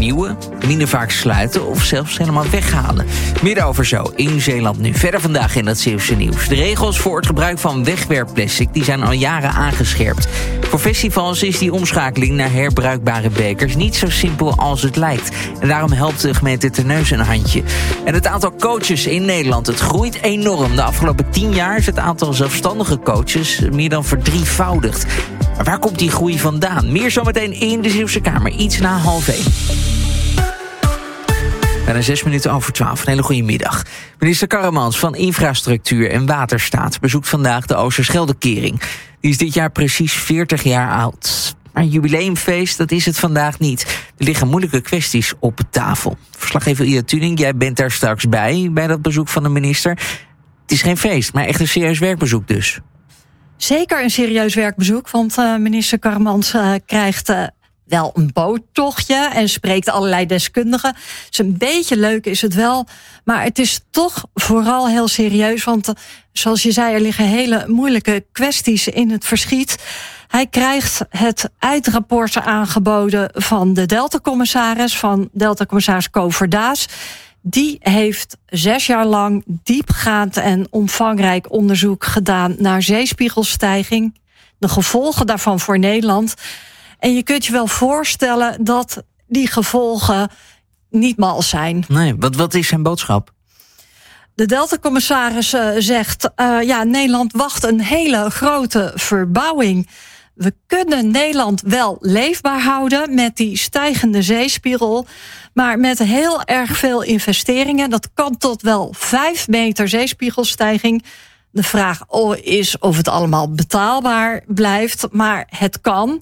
vernieuwen, minder vaak sluiten of zelfs helemaal weghalen. Meer daarover zo in Zeeland nu. Verder vandaag in het Zeeuwse nieuws. De regels voor het gebruik van wegwerpplastic die zijn al jaren aangescherpt. Voor festivals is die omschakeling naar herbruikbare bekers niet zo simpel als het lijkt. En daarom helpt de gemeente Terneuzen een handje. En het aantal coaches in Nederland, het groeit enorm. De afgelopen 10 jaar is het aantal zelfstandige coaches meer dan verdrievoudigd. Maar waar komt die groei vandaan? Meer zometeen in de Zeeuwse Kamer, iets na 12:30. Bijna 6 minuten over 12. Een hele goede middag. Minister Karremans van Infrastructuur en Waterstaat bezoekt vandaag de Oosterscheldekering. Die is dit jaar precies 40 jaar oud. Maar een jubileumfeest, dat is het vandaag niet. Er liggen moeilijke kwesties op tafel. Verslaggever Ida Tuning, jij bent daar straks bij dat bezoek van de minister. Het is geen feest, maar echt een serieus werkbezoek dus. Zeker een serieus werkbezoek, want minister Karremans krijgt wel een boottochtje en spreekt allerlei deskundigen. Dus een beetje leuk is het wel, maar het is toch vooral heel serieus, want zoals je zei, er liggen hele moeilijke kwesties in het verschiet. Hij krijgt het eindrapport aangeboden van de Deltacommissaris, van Deltacommissaris Co Verdaas. Die heeft 6 jaar lang diepgaand en omvangrijk onderzoek gedaan naar zeespiegelstijging, de gevolgen daarvan voor Nederland. En je kunt je wel voorstellen dat die gevolgen niet mals zijn. Nee, wat is zijn boodschap? De Deltacommissaris zegt, Nederland wacht een hele grote verbouwing. We kunnen Nederland wel leefbaar houden met die stijgende zeespiegel, maar met heel erg veel investeringen. Dat kan tot wel 5 meter zeespiegelstijging. De vraag is of het allemaal betaalbaar blijft, maar het kan.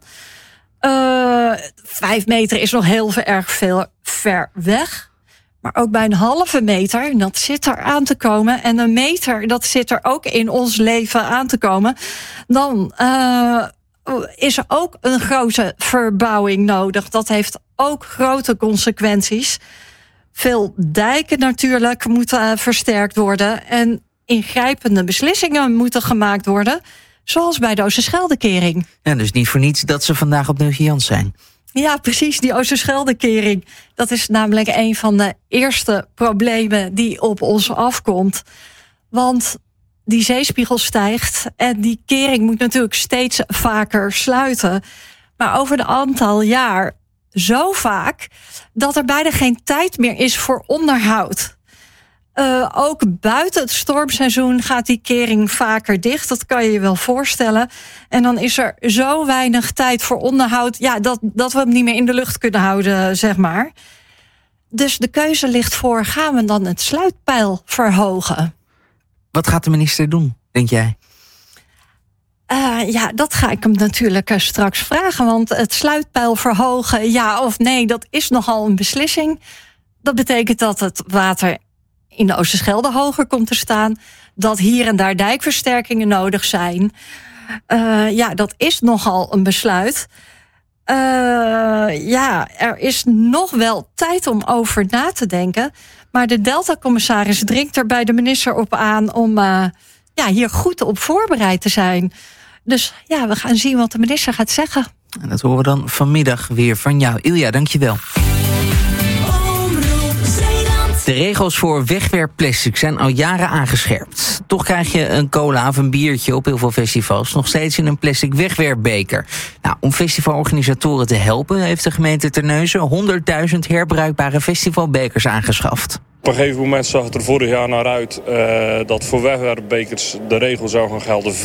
5 meter is nog heel erg ver weg. Maar ook bij een halve meter, dat zit er aan te komen. En een meter, dat zit er ook in ons leven aan te komen. Dan is er ook een grote verbouwing nodig. Dat heeft ook grote consequenties. Veel dijken natuurlijk moeten versterkt worden. En ingrijpende beslissingen moeten gemaakt worden. Zoals bij de Oosterscheldekering. Ja, dus niet voor niets dat ze vandaag op de Giant zijn. Ja, precies, die Oosterscheldekering. Dat is namelijk een van de eerste problemen die op ons afkomt. Want die zeespiegel stijgt en die kering moet natuurlijk steeds vaker sluiten. Maar over een aantal jaar zo vaak dat er bijna geen tijd meer is voor onderhoud. Ook buiten het stormseizoen gaat die kering vaker dicht. Dat kan je je wel voorstellen. En dan is er zo weinig tijd voor onderhoud, dat we hem niet meer in de lucht kunnen houden, zeg maar. Dus de keuze ligt voor, gaan we dan het sluitpeil verhogen? Wat gaat de minister doen, denk jij? Dat ga ik hem natuurlijk straks vragen. Want het sluitpeil verhogen, ja of nee, dat is nogal een beslissing. Dat betekent dat het water in de Oosterschelde hoger komt te staan, dat hier en daar dijkversterkingen nodig zijn. Dat is nogal een besluit. Er is nog wel tijd om over na te denken. Maar de Deltacommissaris dringt er bij de minister op aan om hier goed op voorbereid te zijn. Dus we gaan zien wat de minister gaat zeggen. En dat horen we dan vanmiddag weer van jou. Ilja, dankjewel. De regels voor wegwerpplastic zijn al jaren aangescherpt. Toch krijg je een cola of een biertje op heel veel festivals nog steeds in een plastic wegwerpbeker. Nou, om festivalorganisatoren te helpen heeft de gemeente Terneuzen 100.000 herbruikbare festivalbekers aangeschaft. Op een gegeven moment zag het er vorig jaar naar uit dat voor wegwerpbekers de regel zou gaan gelden.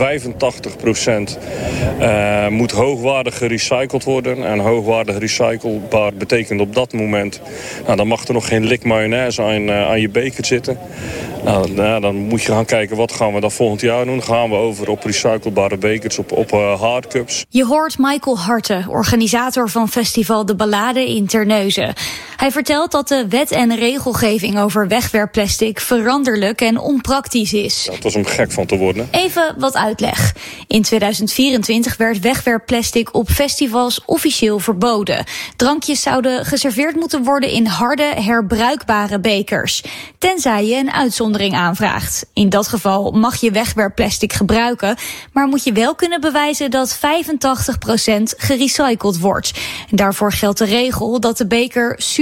85% moet hoogwaardig gerecycled worden. En hoogwaardig recyclebaar betekent op dat moment, dan mag er nog geen lik mayonaise aan je beker zitten. Dan moet je gaan kijken, wat gaan we dan volgend jaar doen? Gaan we over op recyclebare bekers, op hardcups. Je hoort Michael Harte, organisator van festival De Ballade in Terneuzen. Hij vertelt dat de wet en regelgeving over wegwerpplastic veranderlijk en onpraktisch is. Dat was om gek van te worden. Even wat uitleg. In 2024 werd wegwerpplastic op festivals officieel verboden. Drankjes zouden geserveerd moeten worden in harde, herbruikbare bekers. Tenzij je een uitzondering aanvraagt. In dat geval mag je wegwerpplastic gebruiken, maar moet je wel kunnen bewijzen dat 85% gerecycled wordt. En daarvoor geldt de regel dat de beker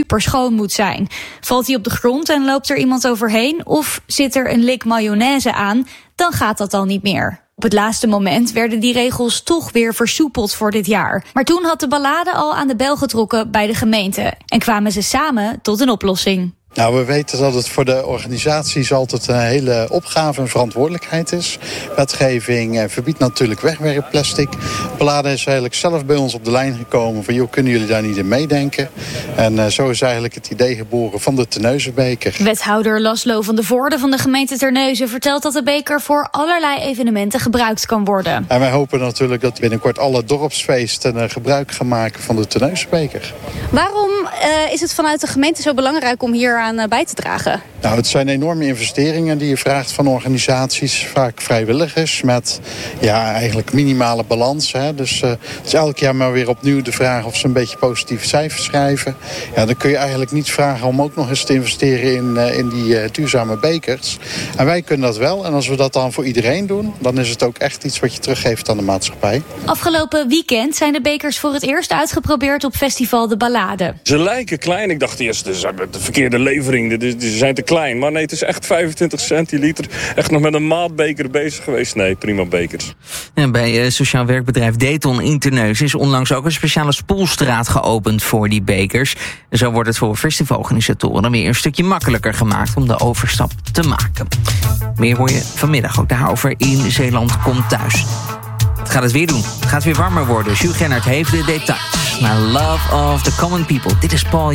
super schoon moet zijn. Valt hij op de grond en loopt er iemand overheen, of zit er een lik mayonaise aan, dan gaat dat al niet meer. Op het laatste moment werden die regels toch weer versoepeld voor dit jaar. Maar toen had de Ballade al aan de bel getrokken bij de gemeente en kwamen ze samen tot een oplossing. Nou, we weten dat het voor de organisaties altijd een hele opgave en verantwoordelijkheid is. Wetgeving verbiedt natuurlijk wegwerpplastic. Ballade is eigenlijk zelf bij ons op de lijn gekomen van, joh, kunnen jullie daar niet in meedenken? En zo is eigenlijk het idee geboren van de Terneuzenbeker. Wethouder Laszlo van de Voorde van de gemeente Terneuzen vertelt dat de beker voor allerlei evenementen gebruikt kan worden. En wij hopen natuurlijk dat binnenkort alle dorpsfeesten gebruik gaan maken van de Terneuzenbeker. Waarom is het vanuit de gemeente zo belangrijk om hier aan bij te dragen? Nou, het zijn enorme investeringen die je vraagt van organisaties, vaak vrijwilligers, met eigenlijk minimale balans. Hè. Dus het is elk jaar maar weer opnieuw de vraag of ze een beetje positieve cijfers schrijven. Ja, dan kun je eigenlijk niet vragen om ook nog eens te investeren in die duurzame bekers. En wij kunnen dat wel. En als we dat dan voor iedereen doen, dan is het ook echt iets wat je teruggeeft aan de maatschappij. Afgelopen weekend zijn de bekers voor het eerst uitgeprobeerd op festival De Ballade. Ze lijken klein. Ik dacht eerst, de verkeerde levering, ze zijn te klein. Maar nee, het is echt 25 centiliter. Echt nog met een maatbeker bezig geweest. Nee, prima bekers. En bij sociaal werkbedrijf Dayton in Terneuzen is onlangs ook een speciale spoelstraat geopend voor die bekers. En zo wordt het voor festivalorganisatoren weer een stukje makkelijker gemaakt om de overstap te maken. Meer hoor je vanmiddag ook daarover in Zeeland Komt Thuis. Het gaat het weer doen. Het gaat weer warmer worden. Jules Gennert heeft de details. Naar Love of the Common People. Dit is Paul